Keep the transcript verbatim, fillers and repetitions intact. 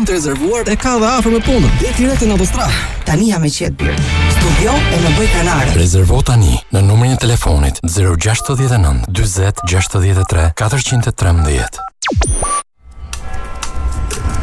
shumë të rezervuar e ka dhe afër me punën. Dhe direkt në autostradë. Tani jam e qetë birë. Studio e më bëj kanare. Rezervo tani në numrin e telefonit zero gjasht nënt dyzet gjashtëdhjetë e tre katërqind e trembëdhjetë.